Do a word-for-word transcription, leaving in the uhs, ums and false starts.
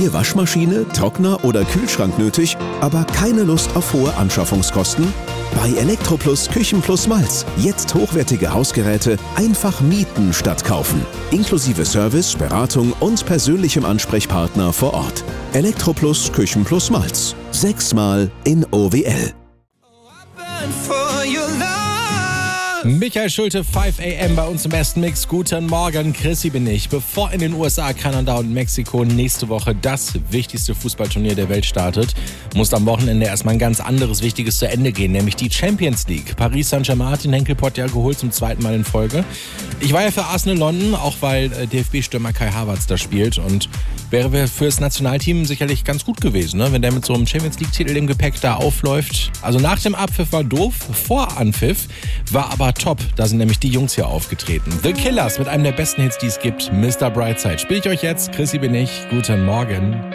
Neue Waschmaschine, Trockner oder Kühlschrank nötig, aber keine Lust auf hohe Anschaffungskosten? Bei Elektroplus Küchenplus Malz. Jetzt hochwertige Hausgeräte einfach mieten statt kaufen. Inklusive Service, Beratung und persönlichem Ansprechpartner vor Ort. Elektroplus Küchenplus Malz. Sechsmal in O W L. Michael Schulte, fünf a m bei uns im Besten Mix. Guten Morgen, Chrissy bin ich. Bevor in den U S A, Kanada und Mexiko nächste Woche das wichtigste Fußballturnier der Welt startet, muss am Wochenende erstmal ein ganz anderes Wichtiges zu Ende gehen, nämlich die Champions League. Paris Saint-Germain hat den Henkelpott ja geholt zum zweiten Mal in Folge. Ich war ja für Arsenal London, auch weil D F B-Stürmer Kai Havertz da spielt, und wäre für das Nationalteam sicherlich ganz gut gewesen, ne? Wenn der mit so einem Champions League-Titel im Gepäck da aufläuft. Also nach dem Abpfiff war doof, vor Anpfiff war aber top. Da sind nämlich die Jungs hier aufgetreten. The Killers mit einem der besten Hits, die es gibt, Mister Brightside. Spiele ich euch jetzt. Chrissy bin ich. Guten Morgen.